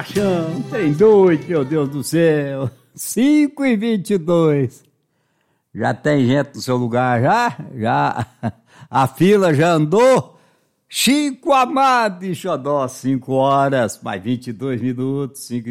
Sebastião, trem doido, meu Deus do céu. 5h22. Já tem gente no seu lugar, já? Já. A fila já andou? Chico Amado e Xodó, 5 horas, mais 22 minutos, 5